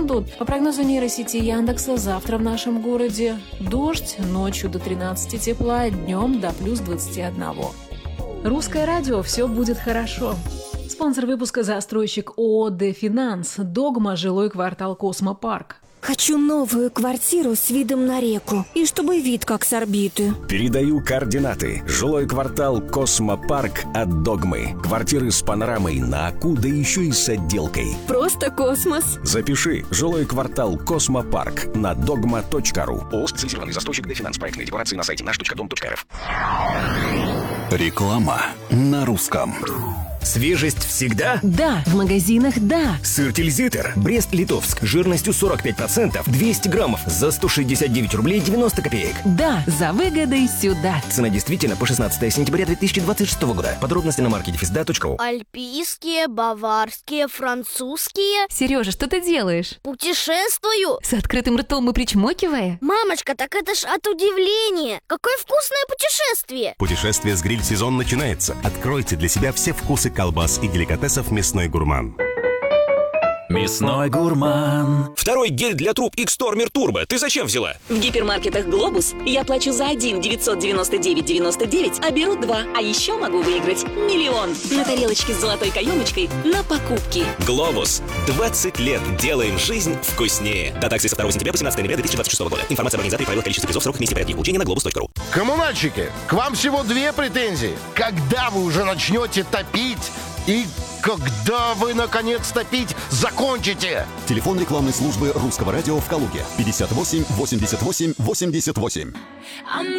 секунду. По прогнозу нейросети Яндекса, завтра в нашем городе дождь, ночью до 13 тепла, днем до плюс 21. Русское радио, все будет хорошо. Спонсор выпуска — застройщик ООО «Дефинанс», «Догма», жилой квартал «Космопарк». Хочу новую квартиру с видом на реку. И чтобы вид как с орбиты. Передаю координаты. Жилой квартал «Космопарк» от «Догмы». Квартиры с панорамой на Аку, да еще и с отделкой. Просто космос. Запиши. Жилой квартал «Космопарк» на dogma.ru. ООО «Специализированный застройщик «Дефинанс». Проектные декорации на сайте наш.дом.рф. Реклама на русском. Свежесть всегда? Да. В магазинах да. Сыр Тильзитер, Брест-Литовск, жирностью 45%, 200 граммов за 169 рублей 90 копеек. Да. За выгодой сюда. Цена действительно по 16 сентября 2026 года. Подробности на маркете @defisda.ru. Альпийские, баварские, французские. Сережа, что ты делаешь? Путешествую. С открытым ртом и причмокивая? Мамочка, так это ж от удивления. Какое вкусное путешествие. Путешествие с гриль-сезон начинается. Откройте для себя все вкусы колбас и деликатесов «Мясной гурман». Мясной гурман. Второй гель для труб X-Tormer Turbo. Ты зачем взяла? В гипермаркетах «Глобус» я плачу за 1 999,99, а беру 2. А еще могу выиграть 1 000 000 на тарелочке с золотой каемочкой на покупки. Глобус. 20 лет делаем жизнь вкуснее. До акции со 2 сентября по 17 ноября 2026 года. Информация об организаторе, правилах, количестве призов, сроках, месте, порядке их получения на globus.ru. Коммунальщики, к вам всего 2 претензии. Когда вы уже начнете топить? И когда вы, наконец, топить закончите? Телефон рекламной службы русского радио в Калуге. 58 88 88.